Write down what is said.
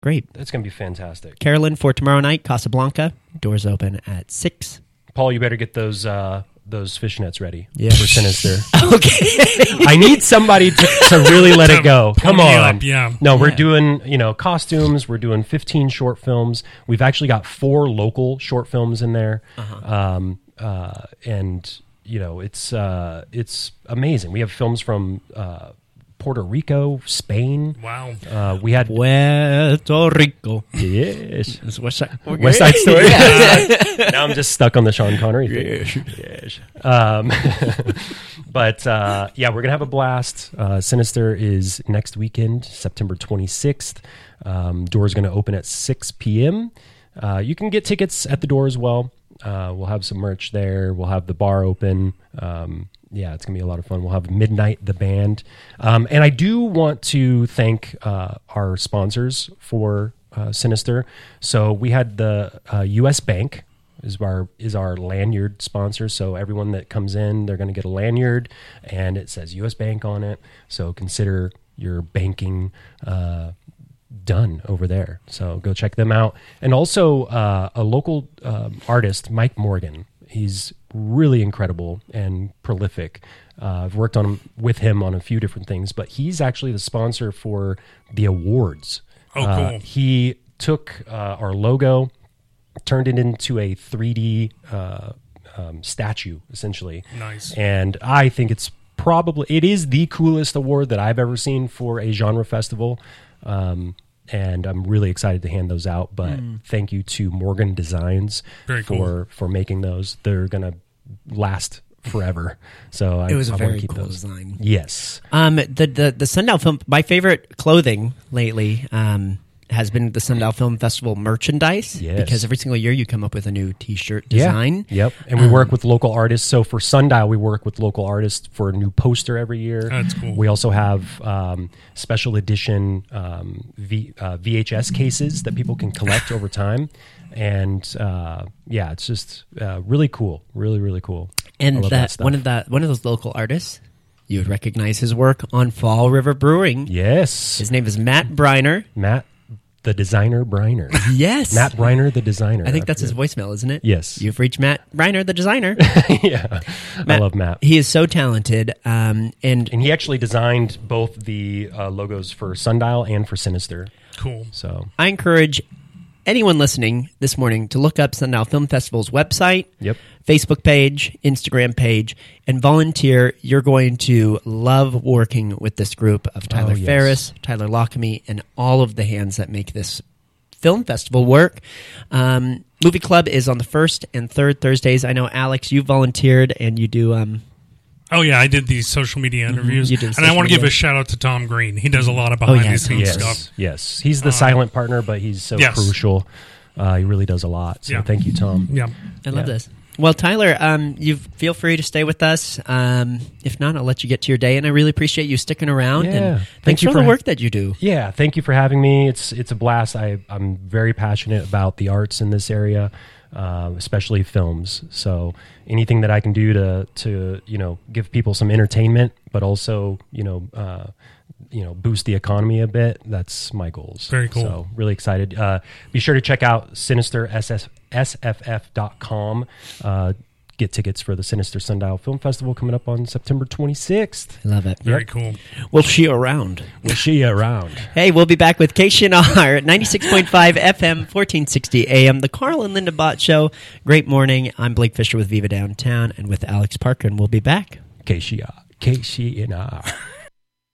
Great. It's going to be fantastic. Carolyn, for tomorrow night, Casablanca. Doors open at 6. Paul, you better get those fishnets ready Yeah. for Sinister. Okay. I need somebody to really let it go. Come pony on. up, yeah. No, we're doing, costumes. We're doing 15 short films. We've actually got 4 local short films in there. And, it's amazing. We have films from Puerto Rico, Spain. Wow. We had... Puerto Rico. Yes. It's West Side, West Side Story. Now I'm just stuck on the Sean Connery thing. Yes. But we're going to have a blast. Sinister is next weekend, September 26th. Doors going to open at 6 p.m. You can get tickets at the door as well. We'll have some merch there. We'll have the bar open. It's going to be a lot of fun. We'll have Midnight, the band. And I do want to thank our sponsors for Sinister. So we had the U.S. Bank is our lanyard sponsor. So everyone that comes in, they're going to get a lanyard, and it says U.S. Bank on it. So consider your banking done over there. So go check them out. And also a local artist, Mike Morgan. He's really incredible and prolific. I've worked with him on a few different things, but he's actually the sponsor for the awards. Oh, cool. He took our logo, turned it into a 3D statue, essentially. Nice. And I think it is the coolest award that I've ever seen for a genre festival. And I'm really excited to hand those out. But thank you to Morgan Designs for making those. They're going to last forever. So it was a very keep cool those. design. Yes. The Sundial Film, my favorite clothing lately has been the Sundial Film Festival merchandise. Yes. Because every single year you come up with a new T-shirt design. Yeah. Yep. And we work with local artists. So for Sundial, we work with local artists for a new poster every year. That's cool. We also have special edition VHS cases that people can collect over time. And it's just really cool. Really, really cool. And I love that stuff. one of those local artists, you would recognize his work on Fall River Brewing. Yes. His name is Matt Briner. Matt, the designer Briner. Yes. Matt Briner, the designer. I think that's his voicemail, isn't it? Yes. You've reached Matt Briner, the designer. Yeah. I love Matt. He is so talented. And he actually designed both the logos for Sundial and for Sinister. Cool. So I encourage anyone listening this morning to look up Sundial Film Festival's website, Facebook page, Instagram page, and volunteer. You're going to love working with this group of Tyler Ferris, Tyler Lockamy, and all of the hands that make this film festival work. Movie Club is on the first and third Thursdays. I know, Alex, you volunteered, and you do... Oh, yeah, I did these social media interviews. You did and I want to give media. a shout-out to Tom Green. He does a lot of behind-the-scenes stuff. Yes. He's the silent partner, but he's so crucial. He really does a lot. So thank you, Tom. Yeah. I love this. Well, Tyler, you feel free to stay with us. If not, I'll let you get to your day, and I really appreciate you sticking around. Yeah. And thanks for the work that you do. Yeah, thank you for having me. It's a blast. I'm very passionate about the arts in this area. Especially films. So anything that I can do to give people some entertainment, but also boost the economy a bit. That's my goals. Very cool. So really excited. Be sure to check out SinisterSFF.com. Get tickets for the Sinister Sundial Film Festival coming up on September 26th. I love it. Very cool. We'll see you around. Hey, we'll be back with KCNR at 96.5 FM, 1460 AM, the Carl and Linda Bott Show. Great morning. I'm Blake Fisher with Viva Downtown and with Alex Parker, and we'll be back. KCNR.